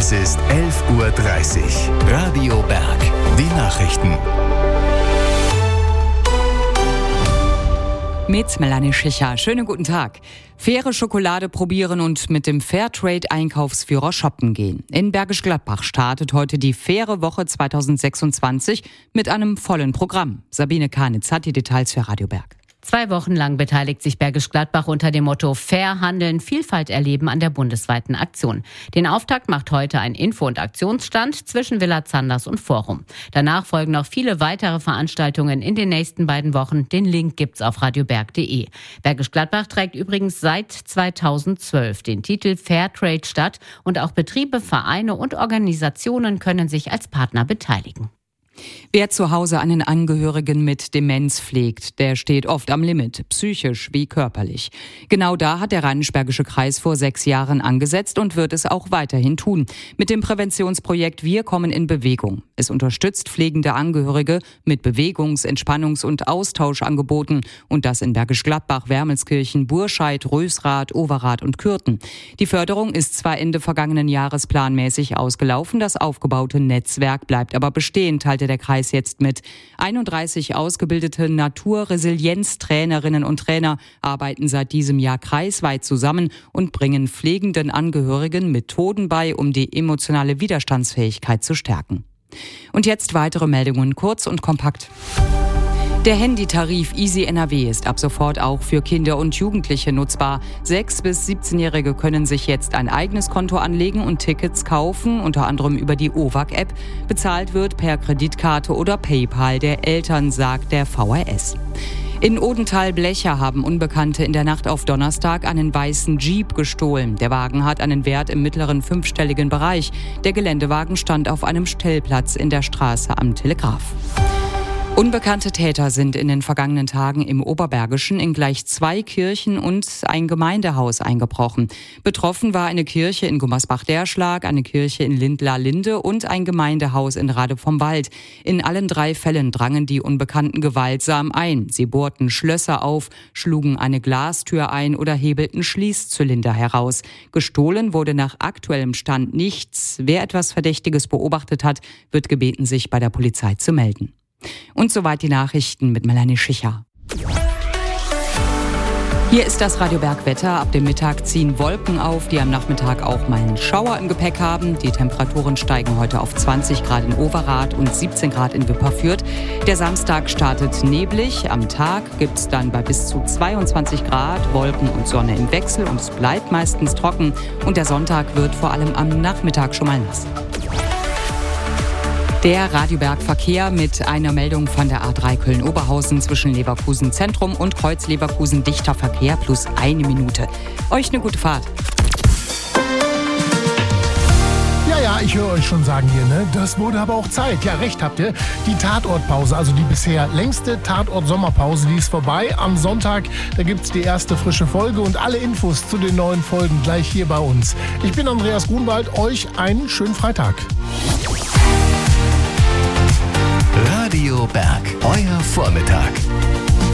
Es ist 11:30 Uhr. Radio Berg. Die Nachrichten. Mit Melanie Schicher. Schönen guten Tag. Faire Schokolade probieren und mit dem Fairtrade-Einkaufsführer shoppen gehen. In Bergisch Gladbach startet heute die Faire Woche 2026 mit einem vollen Programm. Sabine Kanitz hat die Details für Radio Berg. 2 Wochen lang beteiligt sich Bergisch Gladbach unter dem Motto Fair handeln, Vielfalt erleben an der bundesweiten Aktion. Den Auftakt macht heute ein Info- und Aktionsstand zwischen Villa Zanders und Forum. Danach folgen noch viele weitere Veranstaltungen in den nächsten 2 Wochen. Den Link gibt's auf radioberg.de. Bergisch Gladbach trägt übrigens seit 2012 den Titel Fairtrade Stadt und auch Betriebe, Vereine und Organisationen können sich als Partner beteiligen. Wer zu Hause einen Angehörigen mit Demenz pflegt, der steht oft am Limit, psychisch wie körperlich. Genau da hat der Rheinisch-Bergische Kreis vor 6 Jahren angesetzt und wird es auch weiterhin tun. Mit dem Präventionsprojekt Wir kommen in Bewegung. Es unterstützt pflegende Angehörige mit Bewegungs-, Entspannungs- und Austauschangeboten. Und das in Bergisch Gladbach, Wermelskirchen, Burscheid, Rösrath, Overath und Kürten. Die Förderung ist zwar Ende vergangenen Jahres planmäßig ausgelaufen, das aufgebaute Netzwerk bleibt aber bestehen, teilte der Kreis jetzt mit. 31 ausgebildete Naturresilienztrainerinnen und Trainer arbeiten seit diesem Jahr kreisweit zusammen und bringen pflegenden Angehörigen Methoden bei, um die emotionale Widerstandsfähigkeit zu stärken. Und jetzt weitere Meldungen, kurz und kompakt. Der Handytarif Easy NRW ist ab sofort auch für Kinder und Jugendliche nutzbar. 6- bis 17-Jährige können sich jetzt ein eigenes Konto anlegen und Tickets kaufen, unter anderem über die OWAC-App. Bezahlt wird per Kreditkarte oder PayPal der Eltern, sagt der VRS. In Odenthal-Blecher haben Unbekannte in der Nacht auf Donnerstag einen weißen Jeep gestohlen. Der Wagen hat einen Wert im mittleren 5-stelligen Bereich. Der Geländewagen stand auf einem Stellplatz in der Straße am Telegraph. Unbekannte Täter sind in den vergangenen Tagen im Oberbergischen in gleich 2 Kirchen und ein Gemeindehaus eingebrochen. Betroffen war eine Kirche in Gummersbach-Derschlag, eine Kirche in Lindlar-Linde und ein Gemeindehaus in Rade vom Wald. In allen 3 Fällen drangen die Unbekannten gewaltsam ein. Sie bohrten Schlösser auf, schlugen eine Glastür ein oder hebelten Schließzylinder heraus. Gestohlen wurde nach aktuellem Stand nichts. Wer etwas Verdächtiges beobachtet hat, wird gebeten, sich bei der Polizei zu melden. Und soweit die Nachrichten mit Melanie Schicher. Hier ist das Radio Berg Wetter. Ab dem Mittag ziehen Wolken auf, die am Nachmittag auch mal einen Schauer im Gepäck haben. Die Temperaturen steigen heute auf 20 Grad in Overath und 17 Grad in Wipperfürth. Der Samstag startet neblig. Am Tag gibt es dann bei bis zu 22 Grad Wolken und Sonne im Wechsel und es bleibt meistens trocken. Und der Sonntag wird vor allem am Nachmittag schon mal nass. Der Radio Berg Verkehr mit einer Meldung von der A3 Köln-Oberhausen zwischen Leverkusen Zentrum und Kreuz Leverkusen dichter Verkehr plus 1 Minute. Euch eine gute Fahrt. Ja, ich höre euch schon sagen hier, ne? Das wurde aber auch Zeit. Ja, recht habt ihr. Die Tatortpause, also die bisher längste Tatort-Sommerpause, die ist vorbei. Am Sonntag, da gibt's die erste frische Folge und alle Infos zu den neuen Folgen gleich hier bei uns. Ich bin Andreas Grunwald, euch einen schönen Freitag. Radio Berg, euer Vormittag.